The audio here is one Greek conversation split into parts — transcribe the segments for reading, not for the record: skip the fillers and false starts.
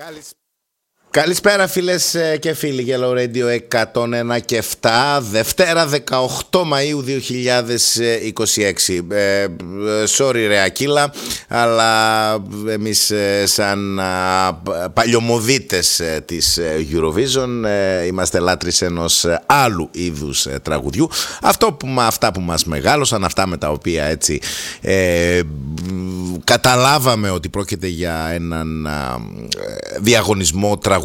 Καλησπέρα φίλες και φίλοι, Yellow Radio 101 και 7, Δευτέρα 18 Μαΐου 2026. Sorry ρε Ακύλα, αλλά εμείς σαν παλιωμοδίτες της Eurovision είμαστε λάτρεις ενός άλλου είδους τραγουδιού. Αυτά που μας μεγάλωσαν, αυτά με τα οποία έτσι καταλάβαμε ότι πρόκειται για έναν διαγωνισμό τραγουδιού,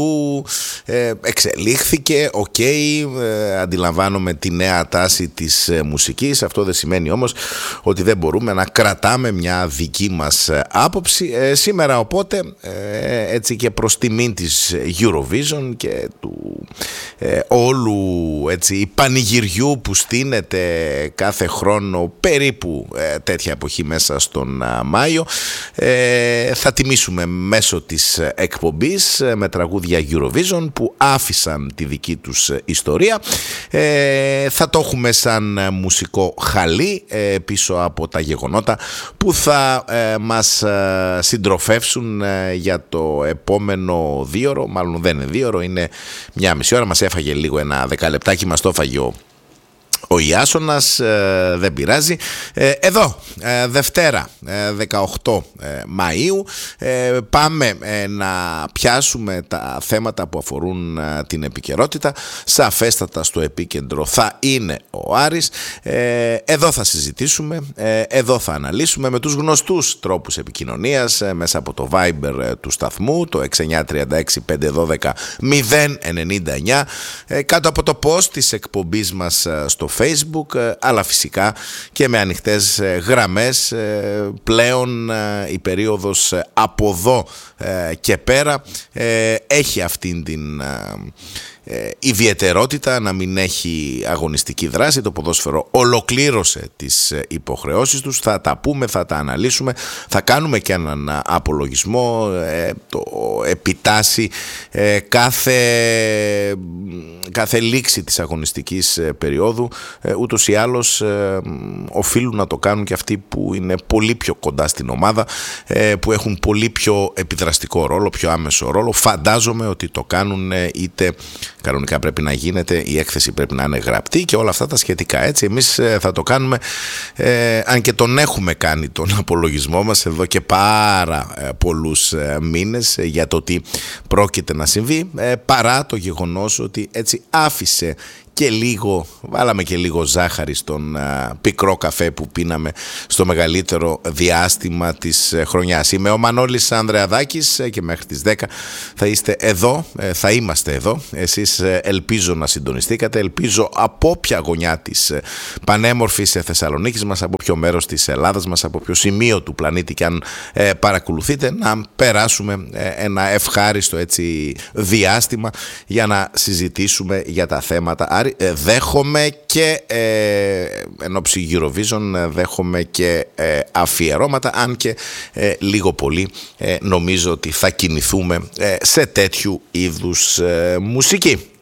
εξελίχθηκε, αντιλαμβάνομαι τη νέα τάση της μουσικής. Αυτό δεν σημαίνει όμως ότι δεν μπορούμε να κρατάμε μια δική μας άποψη σήμερα, οπότε έτσι και προς τιμήν της Eurovision και του όλου έτσι πανηγυριού που στείνεται κάθε χρόνο περίπου τέτοια εποχή μέσα στον Μάιο, θα τιμήσουμε μέσω της εκπομπής με τραγούδια Eurovision που άφησαν τη δική τους ιστορία. Θα το έχουμε σαν μουσικό χαλί πίσω από τα γεγονότα που θα μας συντροφεύσουν για το επόμενο 2ωρο. Μάλλον δεν είναι 2ωρο, είναι μια μισή ώρα. Μας έφαγε λίγο ένα 10 λεπτάκι, μας το έφαγε ο Ιάσονας, δεν πειράζει. Εδώ, Δευτέρα 18 Μαΐου, πάμε να πιάσουμε τα θέματα που αφορούν την επικαιρότητα. Σαφέστατα στο επίκεντρο θα είναι ο Άρης. Εδώ θα συζητήσουμε, εδώ θα αναλύσουμε με τους γνωστούς τρόπους επικοινωνίας, μέσα από το Viber του σταθμού, το 6936-512-099, κάτω από το post της εκπομπής μας στο Facebook, αλλά φυσικά και με ανοιχτές γραμμές. Πλέον η περίοδος από εδώ και πέρα έχει αυτήν την ιδιαιτερότητα να μην έχει αγωνιστική δράση. Το ποδόσφαιρο ολοκλήρωσε τις υποχρεώσεις τους. Θα τα πούμε, θα τα αναλύσουμε, θα κάνουμε και έναν απολογισμό. Το επιτάσσει κάθε λήξη της αγωνιστικής περίοδου. Ούτως ή άλλως οφείλουν να το κάνουν και αυτοί που είναι πολύ πιο κοντά στην ομάδα, που έχουν πολύ πιο επιδραστικό ρόλο, πιο άμεσο ρόλο. Φαντάζομαι ότι το κάνουν, είτε κανονικά πρέπει να γίνεται, η έκθεση πρέπει να είναι γραπτή και όλα αυτά τα σχετικά. Έτσι, εμείς θα το κάνουμε, αν και τον έχουμε κάνει τον απολογισμό μας εδώ και πάρα πολλούς μήνες για το τι πρόκειται να συμβεί, παρά το γεγονός ότι έτσι άφησε και λίγο, βάλαμε και λίγο ζάχαρη στον πικρό καφέ που πίναμε στο μεγαλύτερο διάστημα της χρονιάς. Είμαι ο Μανώλης Ανδρεαδάκης και μέχρι τις 10 θα είστε εδώ, θα είμαστε εδώ. Εσείς ελπίζω να συντονιστήκατε, ελπίζω από όποια γωνιά της πανέμορφης Θεσσαλονίκης μας, από ποιο μέρος της Ελλάδας μας, από ποιο σημείο του πλανήτη και αν παρακολουθείτε, να περάσουμε ένα ευχάριστο έτσι διάστημα για να συζητήσουμε για τα θέματα. Δέχομαι και εν ώψη Eurovision δέχομαι και αφιερώματα, αν και λίγο πολύ νομίζω ότι θα κινηθούμε σε τέτοιου είδους μουσική.